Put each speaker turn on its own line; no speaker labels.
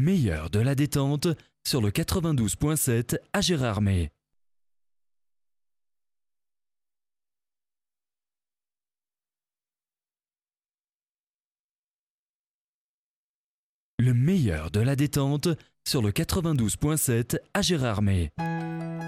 meilleur de la détente sur le 92.7 à Gérardmer. Le meilleur de la détente sur le 92.7 à Gérardmer.